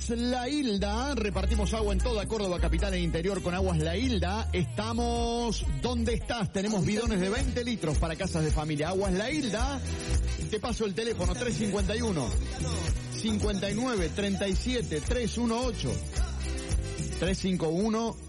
Aguas La Hilda, repartimos agua en toda Córdoba, capital e interior con Aguas La Hilda. Estamos donde estás, tenemos bidones de 20 litros para casas de familia. Aguas La Hilda, te paso el teléfono 351 59 37 318 351